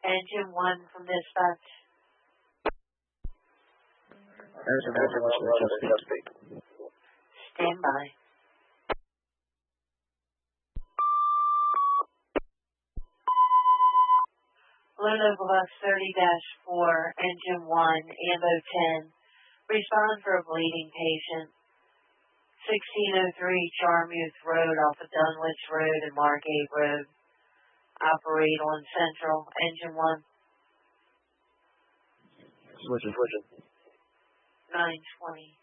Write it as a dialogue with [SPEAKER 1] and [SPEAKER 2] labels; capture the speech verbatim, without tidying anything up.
[SPEAKER 1] Engine one from dispatch.
[SPEAKER 2] There's a message to Chesapeake.
[SPEAKER 1] Stand by. Luna Bus thirty dash four, Engine one, Ambo ten. Respond for a bleeding patient. sixteen oh three Charmuth Road off of Dunwich Road and Margate Road. Operate on Central, Engine one.
[SPEAKER 2] Switching, switching.
[SPEAKER 1] nine twenty.